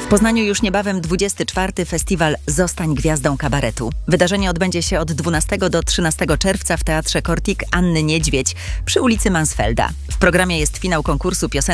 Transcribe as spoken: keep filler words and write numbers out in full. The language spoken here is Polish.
Poznaniu już niebawem dwudziesty czwarty Festiwal Zostań Gwiazdą Kabaretu. Wydarzenie odbędzie się od dwunastego do trzynastego czerwca w Teatrze Kortik Anny Niedźwiedź przy ulicy Mansfelda. W programie jest finał konkursu piosenki